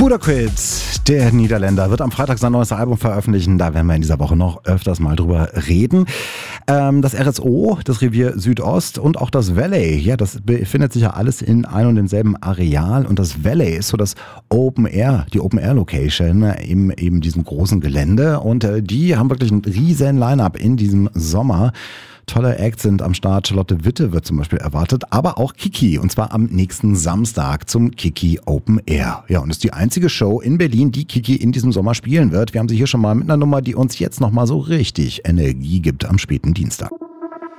Ludacris, der Niederländer, wird am Freitag sein neues Album veröffentlichen. Da werden wir in dieser Woche noch öfters mal drüber reden. Das RSO, das Revier Südost und auch das Valley, ja, das befindet sich ja alles in ein und demselben Areal. Und das Valley ist so das Open Air, die Open Air Location in eben diesem großen Gelände. Und die haben wirklich ein riesen Line-Up in diesem Sommer. Tolle Acts sind am Start. Charlotte Witte wird zum Beispiel erwartet, aber auch Kiki, und zwar am nächsten Samstag zum Kiki Open Air. Ja, und ist die einzige Show in Berlin, die Kiki in diesem Sommer spielen wird. Wir haben sie hier schon mal mit einer Nummer, die uns jetzt nochmal so richtig Energie gibt am späten Dienstag.